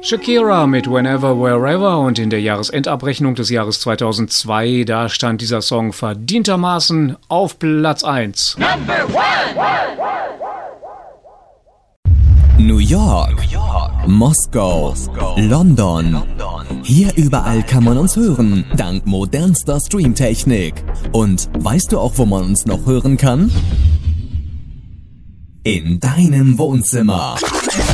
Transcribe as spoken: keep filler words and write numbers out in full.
Shakira mit Whenever, Wherever, und in der Jahresendabrechnung des Jahres zweitausendzwei, da stand dieser Song verdientermaßen auf Platz eins. Number one. New York, New York. Moskau, Moskau. London. London. Hier überall kann man uns hören, dank modernster Streamtechnik. Und weißt du auch, wo man uns noch hören kann? In deinem Wohnzimmer.